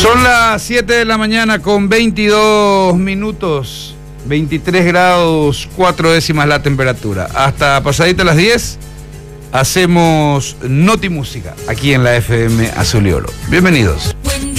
Son las 7 de la mañana con 22 minutos, 23 grados 4 décimas la temperatura. Hasta pasadita las 10 hacemos Noti Música aquí en la FM Azul y Oro. Bienvenidos.